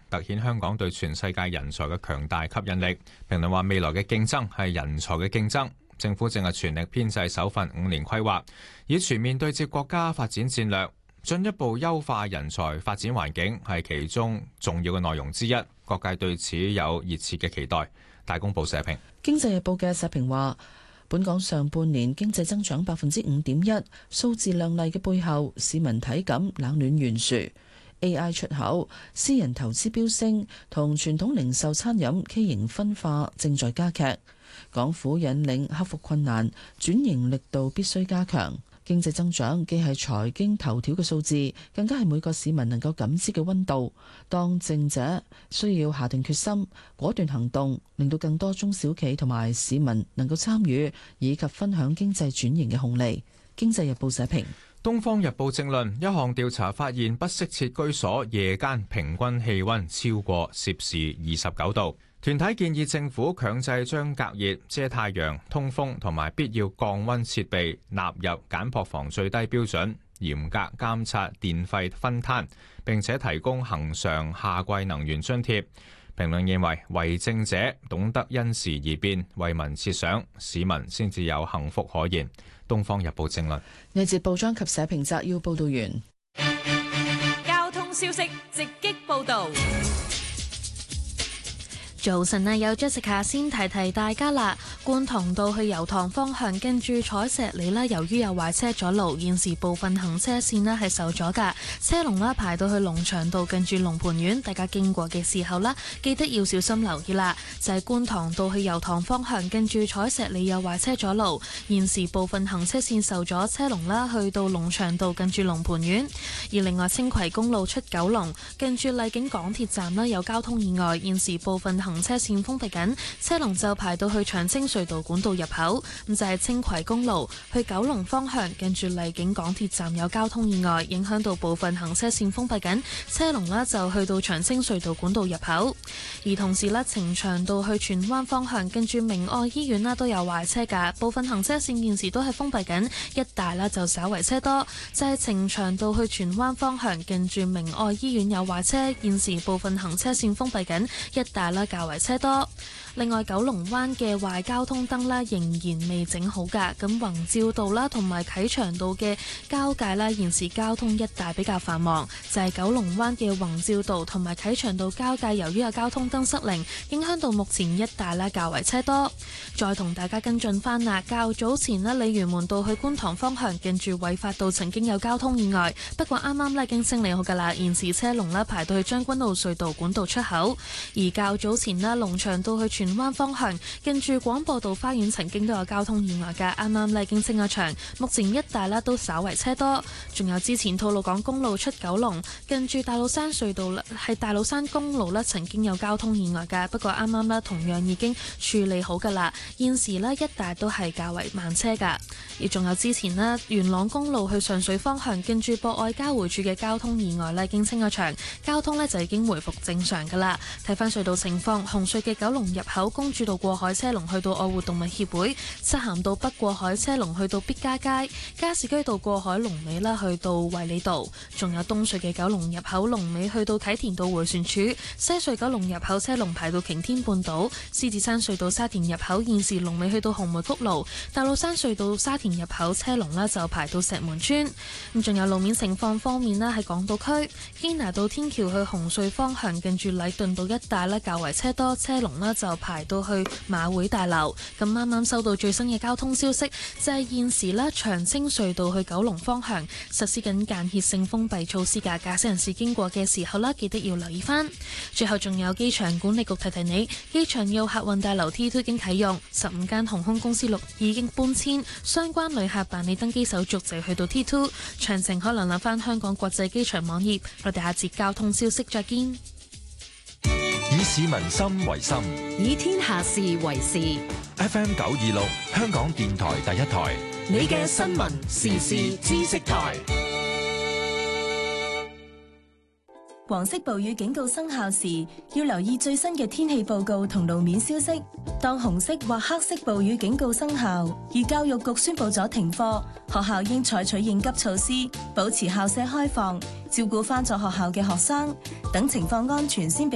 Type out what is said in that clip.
凸顯香港對全世界人才嘅強大吸引力。評論話未來嘅競爭係人才嘅競爭，政府正係全力編製首份5年規劃，以全面對接國家發展戰略，進一步優化人才發展環境係其中重要嘅內容之一。各界對此有熱切嘅期待。大公報社評。 經濟日報嘅社評話，本港上半年經濟增長5.1%，數字亮麗嘅背後，市民體感冷暖懸殊。AI 出口、私人投資飆升，同傳統零售餐飲畸形分化正在加劇。港府引領克服困難，轉型力度必須加強。經濟增長既係財經頭條嘅數字，更加係每個市民能夠感知嘅溫度。當政者需要下定決心，果斷行動，令到更多中小企同埋市民能夠參與，以及分享經濟轉型嘅紅利。經濟日報社評。 東方日報正論，一項調查發現，不適切居所夜間平均氣溫超過攝氏29度。團體建議政府強制將隔熱、遮太陽、通風同埋必要降溫設備納入簡樸房最低標準，嚴格監察電費分攤，並且提供恆常夏季能源津貼。評論認為，為政者懂得因時而變，為民設想，市民先至有幸福可言。東方日報正論。 呢節報章及社評摘要報道完。 交通消息直擊報道。 早晨啊，有 Jessica 先提提大家啦。觀塘道去油塘方向，跟住彩石里啦，由於有壞車阻路，現時部分行車線咧係受阻噶，車龍啦排到去龍翔道，近住龍蟠苑，大家經過嘅時候啦，記得要小心留意啦。就係觀塘道去油塘方向，跟住彩石里有壞車阻路，現時部分行車線受阻，車龍啦去到龍翔道，近住龍蟠苑。而另外青葵公路出九龍，近住荔景港鐵站啦有交通意外，現時部分行車線封閉緊，車龍就排到去長青隧道管道入口。咁就係青葵公路去九龍方向，近住荔景港鐵站有交通意外，影響到部分行車線封閉緊，車龍呢就去到長青隧道管道入口。而同時呢，呈祥道去荃灣方向，近住明愛醫院啦都有壞車噶，部分行車線現時都係封閉緊，一帶啦就稍為車多。就係呈祥道去荃灣方向，近住明愛醫院有壞車，現時部分行車線封閉緊，一帶啦較為車多。另外九龍灣嘅壞交通燈啦仍然未整好噶，咁宏照道啦同埋啟祥道嘅交界啦，現時交通一帶比較繁忙。就係九龍灣嘅宏照道同埋啟祥道交界，由於有交通燈失靈，影響到目前一帶啦較為車多。再同大家跟進翻啦，較早前呢，鯉魚門道去觀塘方向，近住偉發道曾經有交通意外，不過啱啱已經清理好噶啦，現時車龍啦排到去將軍澳隧道管道出口。而較早前呢，龍翔道去荃灣方向，近住廣播道花園曾經都有交通意外嘅，啱啱已經清咗場，目前一帶啦都稍為車多。仲有之前吐露港公路出九龍，近住大老山隧道啦，係大老山公路啦，曾經有交通意外嘅，不過啱啱啦同樣已經處理好噶啦，現時呢，一帶都係較為慢車噶。而仲有之前呢，元朗公路去上水方向，近住博愛交匯處嘅交通意外咧已經清咗場，交通呢就已經回復正常噶啦。睇翻隧道情況，紅隧嘅九龍入口公主道過海車龍去到愛護動物協會，漆咸道北過海車龍去到必嘉街，加士居道過海龍尾啦去到衛理道，仲有東隧嘅九龍入口龍尾去到啟田道迴旋處，西隧九龍入口車龍排到擎天半島，獅子山隧道沙田入口現時龍尾去到紅梅谷路，大老山隧道沙田入口車龍呢就排到石門村。咁仲有路面情況方面呢，喺港島區堅拿道天橋去紅隧方向，近住禮頓道一帶呢較為車多，車龍呢就排到去馬會大樓。咁啱啱收到最新嘅交通消息，就係現時呢長青隧道去九龍方向實施緊間歇性封閉措施嘅，駕駛人士經過嘅時候呢，記得要留意翻。最後仲有機場管理局提提你，機場要客運大樓 T2 已經啟用，15間航空公司已經搬遷，相關旅客辦理登機手續就去到 T2。詳情可能留翻香港國際機場網頁。我哋下節交通消息再見。 以市民心為心， 以天下事為事。 FM 926，香港電台第一台， 你嘅新聞時事知識台。黃色暴雨警告生效時，要留意最新嘅天氣報告同路面消息。當紅色或黑色暴雨警告生效，而教育局宣布咗停課，學校應採取應急措施，保持校舍開放，照顧返在學校嘅學生，等情況安全先俾